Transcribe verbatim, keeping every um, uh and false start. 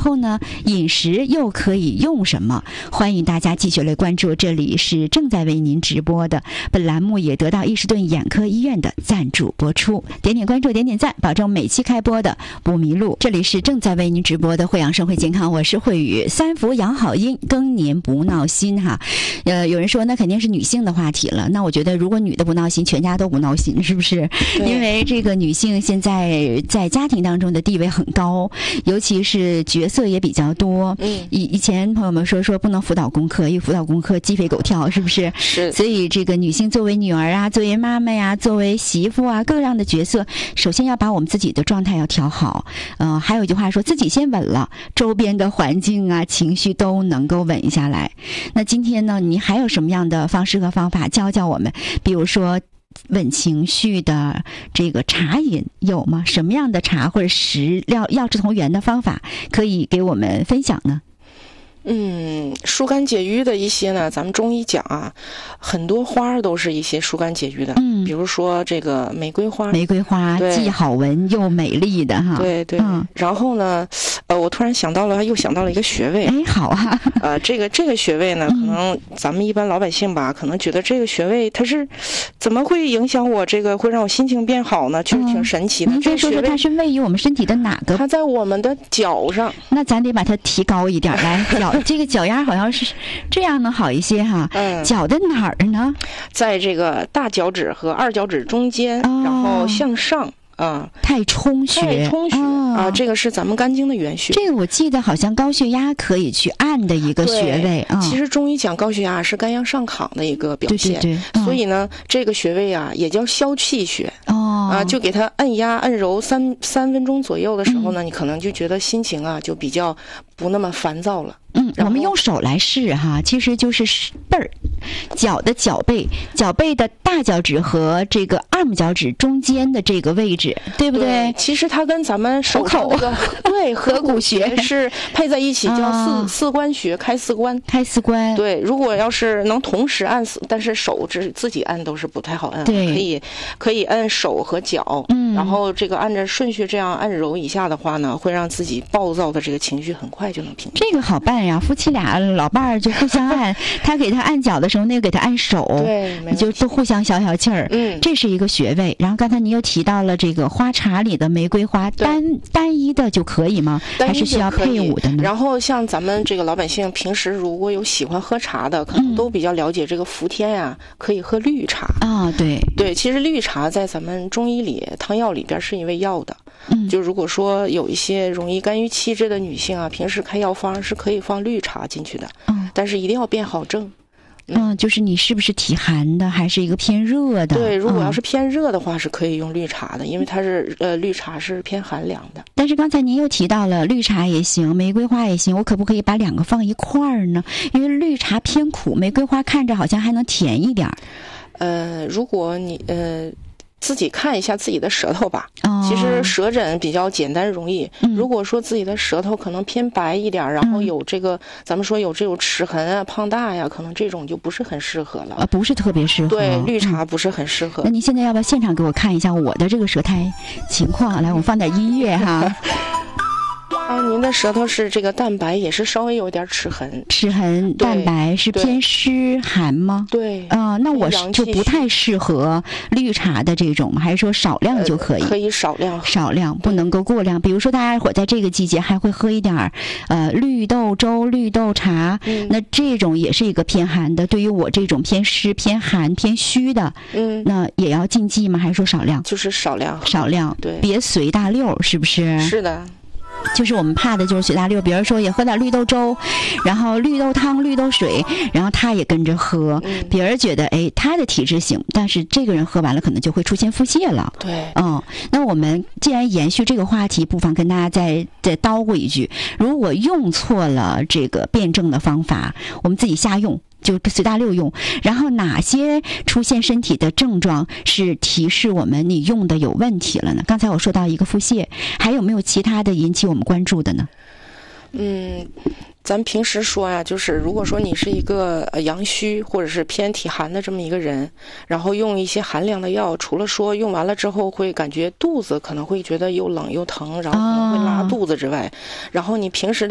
后呢，饮食又可以用什么？欢迎大家继续来关注，这里是正在为您直播的，本栏目也得到伊士顿眼科医院的赞助播出。点点关注，点点赞，保证每期开播的不迷路。这里是正在为您直播的惠阳生活健康，我是慧宇。三伏养好阴，更年不闹心哈。呃，有人说那肯定是女性的话题了，那我觉得如果女的不闹心，全家都不闹心，是不是？因为这个女性现在在家庭当中的地位很高，尤其是角色也比较多。嗯，以以前朋友们说说不能辅导功课，因为辅导功课鸡飞狗跳，是不是？ 是。 所以这个女性作为女儿啊，作为妈妈呀，作为媳妇啊，各样的角色，首先要把我们自己的状态要调好。呃，还有一句话说，自己先稳了，周边的环境啊、情绪都能够稳下来。那今天呢，你还有什么样的方式和方法教教我们？比如说稳情绪的这个茶饮有吗？什么样的茶或者食料药食同源的方法可以给我们分享呢？ 嗯，疏肝解郁的一些呢，咱们中医讲啊，很多花都是一些疏肝解郁的。嗯，比如说这个玫瑰花， 玫瑰花既好闻又美丽的哈。 对对。嗯。然后呢，呃，我突然想到了，又想到了一个穴位。 哎，好啊。 呃，这个这个穴位呢，可能咱们一般老百姓吧，可能觉得这个穴位它是怎么会影响我这个，会让我心情变好呢？确实挺神奇的。 您再说说它是位于我们身体的哪个？ 它在我们的脚上。 那咱得把它提高一点来，脚。这个脚丫好像是这样能好一些哈。嗯，脚的哪儿呢？ 在这个大脚趾和二脚趾中间，哦、然后向上啊， 太冲穴， 太冲穴、哦、啊，这个是咱们肝经的原穴。 这个我记得好像高血压可以去按的一个穴位啊。 其实中医讲高血压是肝阳上亢的一个表现， 对对对、哦、 所以呢，这个穴位啊也叫消气穴。哦，啊，就给它按压按揉三三分钟左右的时候呢、嗯，你可能就觉得心情啊就比较不那么烦躁了。 嗯，我们用手来试哈，其实就是背儿，脚的脚背，脚背的大脚趾和这个二拇脚趾中间的这个位置，对不对？ 对，其实它跟咱们手口那个对合谷穴是配在一起，叫四、哦、四关穴，开四关， 开四关。 对，如果要是能同时按，但是手只自己按都是不太好按， 对， 可以可以按手和脚，嗯，然后这个按着顺序这样按揉一下的话呢，会让自己暴躁的这个情绪很快就能平静。 这个好办。夫妻俩老伴儿就互相按，他给他按脚的时候，那个给他按手， 对， 就都互相消消气儿。嗯，这是一个穴位。然后刚才您又提到了这个花茶里的玫瑰花，单单一的就可以吗？还是需要配伍的呢？ 然后像咱们这个老百姓平时如果有喜欢喝茶的，可能都比较了解这个伏天呀、啊嗯，可以喝绿茶啊。对对，其实绿茶在咱们中医里汤药里边是一味药的。嗯，就如果说有一些容易肝郁气滞的女性啊，平时开药方是可以放绿茶进去的。嗯，但是一定要辨好症。 嗯, 嗯，就是你是不是体寒的，还是一个偏热的？ 对，如果要是偏热的话，是可以用绿茶的，嗯、因为它是呃绿茶是偏寒凉的。 但是刚才您又提到了绿茶也行，玫瑰花也行，我可不可以把两个放一块儿呢？因为绿茶偏苦，玫瑰花看着好像还能甜一点。 呃，如果你呃。自己看一下自己的舌头吧。哦、其实舌诊比较简单容易、嗯。如果说自己的舌头可能偏白一点，然后有这个、嗯、咱们说有这种齿痕啊、胖大呀，可能这种就不是很适合了。 啊，不是特别适合。 对，绿茶不是很适合。 嗯、那您现在要不要现场给我看一下我的这个舌苔情况？来，我们放点音乐哈。 啊，您的舌头是这个淡白，也是稍微有点齿痕。 齿痕淡白是偏湿寒吗？ 对。 啊、呃，那我就不太适合绿茶的这种，还是说少量就可以？ 呃、可以少量， 少量不能够过量。比如说，大家伙在这个季节还会喝一点呃绿豆粥、绿豆茶、嗯，那这种也是一个偏寒的。对于我这种偏湿、偏寒、偏虚的，嗯，那也要禁忌吗？还是说少量？ 就是少量， 少量， 对， 别随大溜，是不是？ 是的。 就是我们怕的就是随大溜，比如说也喝点绿豆粥，然后绿豆汤、绿豆水，然后他也跟着喝，嗯、别人觉得哎他的体质行，但是这个人喝完了可能就会出现腹泻了。 对， 嗯，那我们既然延续这个话题，不妨跟大家再再叨咕一句：如果用错了这个辩证的方法，我们自己瞎用。就随大溜用，然后哪些出现身体的症状是提示我们你用的有问题了呢？刚才我说到一个腹泻，还有没有其他的引起我们关注的呢？ 嗯，咱平时说呀，就是如果说你是一个呃阳虚或者是偏体寒的这么一个人，然后用一些寒凉的药，除了说用完了之后会感觉肚子可能会觉得又冷又疼，然后可能会拉肚子之外，哦、然后你平时的